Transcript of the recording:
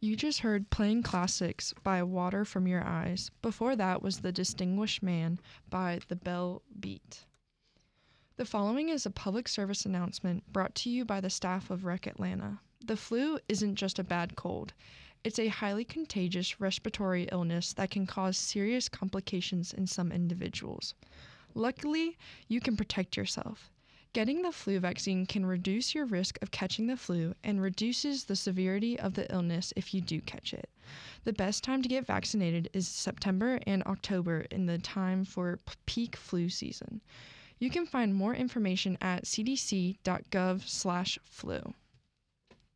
You just heard Playing Classics by Water From Your Eyes. Before that was The Distinguished Man by The Bell Beat. The following is a public service announcement brought to you by the staff of Rec Atlanta. The flu isn't just a bad cold. It's a highly contagious respiratory illness that can cause serious complications in some individuals. Luckily, you can protect yourself. Getting the flu vaccine can reduce your risk of catching the flu and reduces the severity of the illness if you do catch it. The best time to get vaccinated is September and October in the time for peak flu season. You can find more information at cdc.gov/flu.